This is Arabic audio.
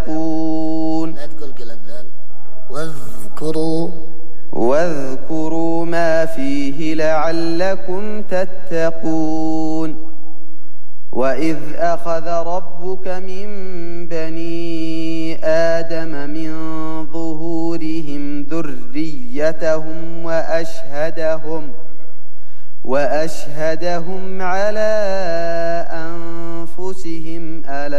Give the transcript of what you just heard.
تتقون. لا تقول كل الذال. واذكروا ما فيه لعلكم تتقون. وإذ أخذ ربك من بني آدم من ظهورهم ذريتهم وأشهدهم على أنفسهم